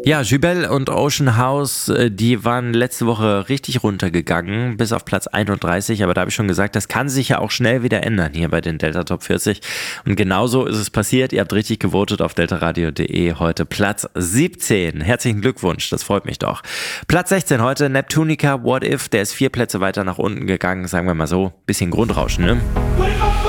Ja, Jubel und Ocean House, die waren letzte Woche richtig runtergegangen, bis auf Platz 31, aber da habe ich schon gesagt, das kann sich ja auch schnell wieder ändern hier bei den Delta Top 40 und genauso ist es passiert, ihr habt richtig gewotet auf deltaradio.de, heute Platz 17, herzlichen Glückwunsch, das freut mich doch. Platz 16 heute, Neptunica, What If, der ist 4 Plätze weiter nach unten gegangen, sagen wir mal so, bisschen Grundrauschen, ne?